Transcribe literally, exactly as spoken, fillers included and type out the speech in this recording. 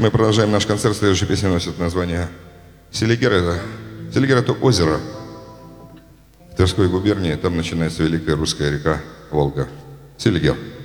Мы продолжаем наш концерт. Следующая песня носит название Селигер. Это... Селигер — это озеро в Тверской губернии. Там начинается великая русская река Волга. Селигер.